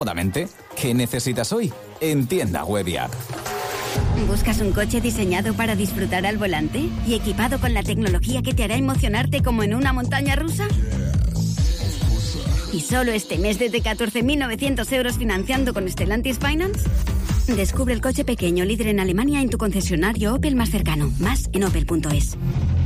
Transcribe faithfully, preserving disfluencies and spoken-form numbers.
cómodamente. ¿Qué necesitas hoy? En Tienda Web y App. ¿Buscas un coche diseñado para disfrutar al volante y equipado con la tecnología que te hará emocionarte como en una montaña rusa? ¿Y solo este mes desde catorce mil novecientos euros financiando con Stellantis Finance? Descubre el coche pequeño líder en Alemania en tu concesionario Opel más cercano. Más en opel punto es.